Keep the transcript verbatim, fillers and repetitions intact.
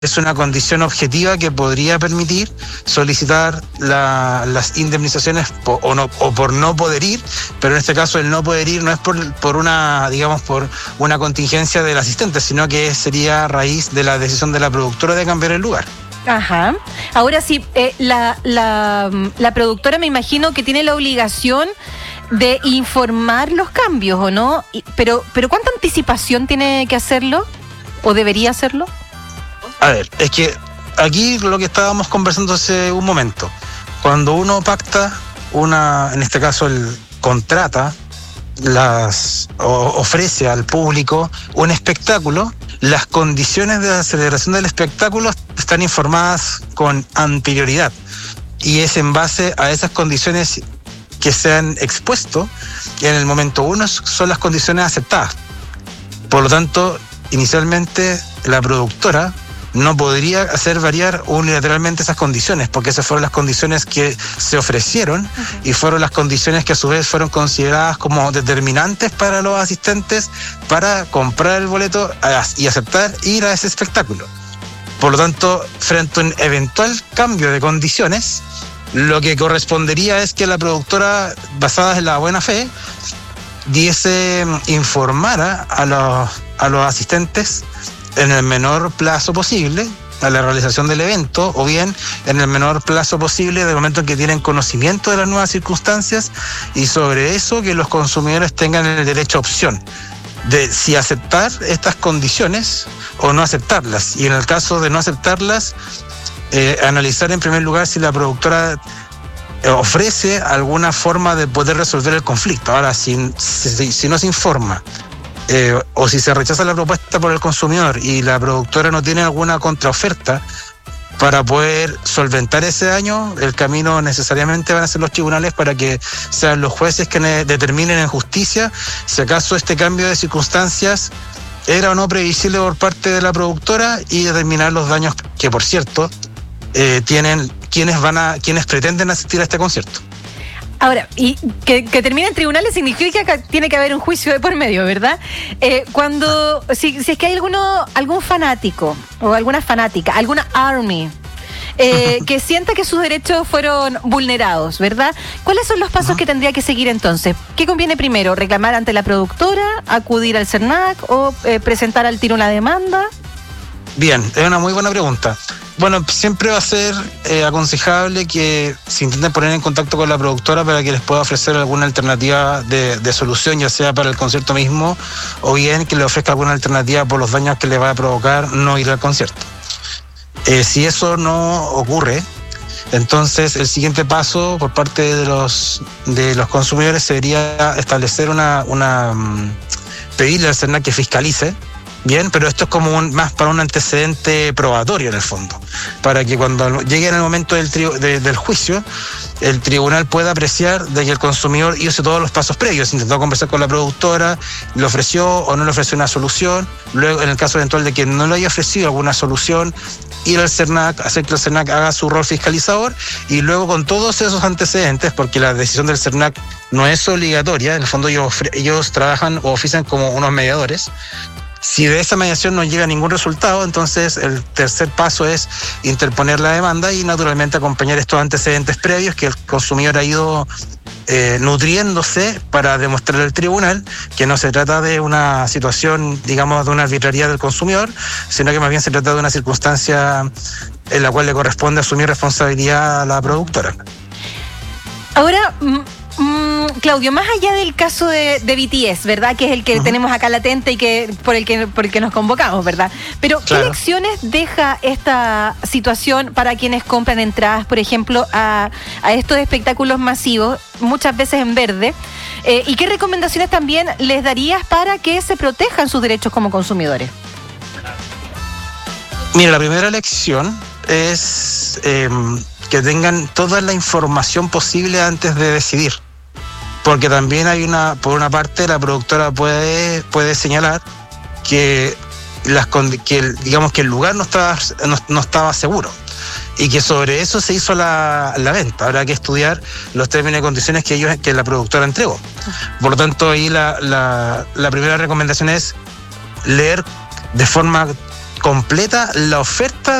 es una condición objetiva que podría permitir solicitar la, las indemnizaciones po, o, no, o por no poder ir, pero en este caso el no poder ir no es por, por una, digamos, por una contingencia del asistente, sino que sería a raíz de la decisión de la productora de cambiar el lugar. Ajá. Ahora sí, eh, la, la, la productora me imagino que tiene la obligación de informar los cambios, ¿o no? Y, pero, pero ¿cuánta anticipación tiene que hacerlo? ¿O debería hacerlo? A ver, es que aquí lo que estábamos conversando hace un momento, cuando uno pacta una, en este caso el contrata, las o, ofrece al público un espectáculo, las condiciones de la celebración del espectáculo están informadas con anterioridad y es en base a esas condiciones que se han expuesto y en el momento uno son las condiciones aceptadas. Por lo tanto, inicialmente la productora no podría hacer variar unilateralmente esas condiciones, porque esas fueron las condiciones que se ofrecieron uh-huh. y fueron las condiciones que a su vez fueron consideradas como determinantes para los asistentes para comprar el boleto y aceptar ir a ese espectáculo. Por lo tanto, frente a un eventual cambio de condiciones, lo que correspondería es que la productora, basada en la buena fe, diese, informara a los, a los asistentes en el menor plazo posible a la realización del evento, o bien en el menor plazo posible del momento en que tienen conocimiento de las nuevas circunstancias, y sobre eso que los consumidores tengan el derecho a opción de si aceptar estas condiciones o no aceptarlas, y en el caso de no aceptarlas, eh, analizar en primer lugar si la productora ofrece alguna forma de poder resolver el conflicto. Ahora, si, si, si no se informa Eh, o si se rechaza la propuesta por el consumidor y la productora no tiene alguna contraoferta para poder solventar ese daño, el camino necesariamente van a ser los tribunales para que sean los jueces que determinen en justicia si acaso este cambio de circunstancias era o no previsible por parte de la productora y determinar los daños que, por cierto, eh, tienen quienes van a quienes pretenden asistir a este concierto. Ahora, y que, que termine en tribunales significa que tiene que haber un juicio de por medio, ¿verdad? Eh, cuando, si, si es que hay alguno, algún fanático o alguna fanática, alguna ARMY, eh, que sienta que sus derechos fueron vulnerados, ¿verdad? ¿Cuáles son los pasos que tendría que seguir entonces? ¿Qué conviene primero? ¿Reclamar ante la productora, acudir al CERNAC o eh, presentar al tiro una demanda? Bien, es una muy buena pregunta. Bueno, siempre va a ser eh, aconsejable que se intenten poner en contacto con la productora para que les pueda ofrecer alguna alternativa de, de solución, ya sea para el concierto mismo o bien que le ofrezca alguna alternativa por los daños que le va a provocar no ir al concierto. Eh, si eso no ocurre, entonces el siguiente paso por parte de los de los consumidores sería establecer una, una pedirle al CERNAC que fiscalice. Bien, pero esto es como un, más para un antecedente probatorio en el fondo, para que cuando llegue en el momento del, tri, de, del juicio, el tribunal pueda apreciar de que el consumidor hizo todos los pasos previos, intentó conversar con la productora, le ofreció o no le ofreció una solución, luego en el caso eventual de que no le haya ofrecido alguna solución, ir al CERNAC, hacer que el CERNAC haga su rol fiscalizador, y luego con todos esos antecedentes, porque la decisión del CERNAC no es obligatoria, en el fondo ellos, ellos trabajan o ofician como unos mediadores. Si de esa mediación no llega a ningún resultado, entonces el tercer paso es interponer la demanda y naturalmente acompañar estos antecedentes previos que el consumidor ha ido eh, nutriéndose para demostrar al tribunal que no se trata de una situación, digamos, de una arbitrariedad del consumidor, sino que más bien se trata de una circunstancia en la cual le corresponde asumir responsabilidad a la productora. Ahora, Mm, Claudio, más allá del caso de, de B T S, ¿verdad? Que es el que uh-huh. tenemos acá latente y que por el que por el que nos convocamos, ¿verdad? Pero claro. ¿Qué lecciones deja esta situación para quienes compran entradas, por ejemplo, a, a estos espectáculos masivos, muchas veces en verde? Eh, ¿Y qué recomendaciones también les darías para que se protejan sus derechos como consumidores? Mira, la primera lección es eh, que tengan toda la información posible antes de decidir. Porque también hay una, por una parte, la productora puede, puede señalar que, las, que el, digamos que el lugar no estaba, no, no estaba seguro y que sobre eso se hizo la, la venta. Habrá que estudiar los términos y condiciones que ellos que la productora entregó. Por lo tanto, ahí la, la, la primera recomendación es leer de forma completa la oferta